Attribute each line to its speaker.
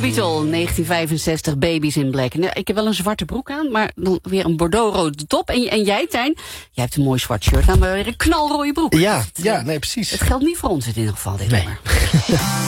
Speaker 1: Beatle, 1965, Babies in Black. Nou, ik heb wel een zwarte broek aan, maar dan weer een bordeauxrode top. En jij, Tijn, jij hebt een mooi zwart shirt aan, maar weer een knalrode broek.
Speaker 2: Ja, nee, precies.
Speaker 1: Het geldt niet voor ons in ieder geval, dit
Speaker 2: Nee.
Speaker 1: nummer.